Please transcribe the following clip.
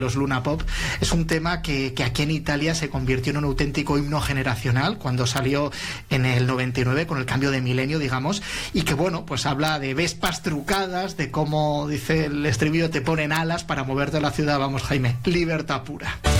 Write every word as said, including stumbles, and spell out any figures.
Los Luna Pop es un tema que, que aquí en Italia se convirtió en un auténtico himno generacional cuando salió en el noventa y nueve con el cambio de milenio, digamos, y que bueno, pues habla de vespas trucadas, de cómo, dice el estribillo, te ponen alas para moverte a la ciudad. Vamos, Jaime, libertad pura.